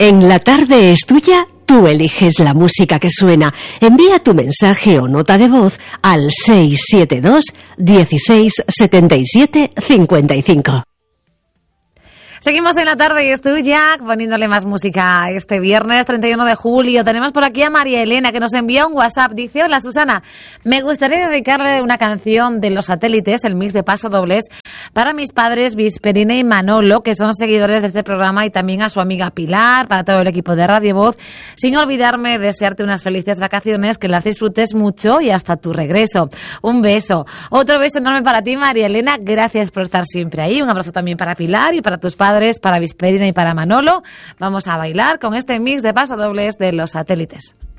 En la tarde es tuya, tú eliges la música que suena. Envía tu mensaje o nota de voz al 672 16 77 55. Seguimos en la tarde y es tuya, poniéndole más música este viernes 31 de julio. Tenemos por aquí a María Elena, que nos envía un WhatsApp. Dice: hola Susana, me gustaría dedicarle una canción de Los Satélites, el mix de pasodobles, para mis padres Visperina y Manolo, que son seguidores de este programa, y también a su amiga Pilar, para todo el equipo de Radio Voz, sin olvidarme de desearte unas felices vacaciones, que las disfrutes mucho y hasta tu regreso. Un beso. Otro beso enorme para ti, María Elena. Gracias por estar siempre ahí. Un abrazo también para Pilar y para tus padres, para Visperina y para Manolo. Vamos a bailar con este mix de pasodobles de Los Satélites.